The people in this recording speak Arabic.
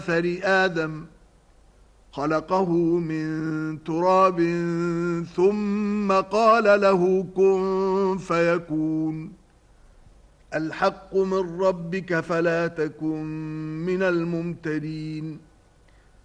أثر آدم خلقه من تراب ثم قال له كن فيكون الحق من ربك فلا تكن من الممترين